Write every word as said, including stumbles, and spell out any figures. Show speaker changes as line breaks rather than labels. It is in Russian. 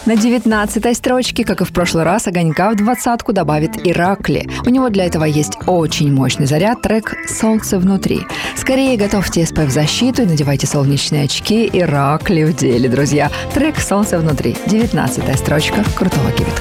На девятнадцатой строчке, как и в прошлый раз, огонька в двадцатку добавит Иракли. У него для этого есть очень мощный заряд, трек «Солнце внутри». Скорее готовьте эс пэ эф-защиту и надевайте солнечные очки. Иракли в деле, друзья. Трек «Солнце внутри». девятнадцатая строчка крутого кибитка.